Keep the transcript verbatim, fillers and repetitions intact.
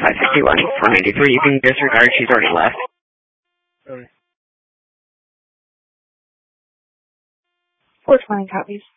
five sixty-one, four ninety-three. You can disregard. She's already left. Sorry. four twenty copies.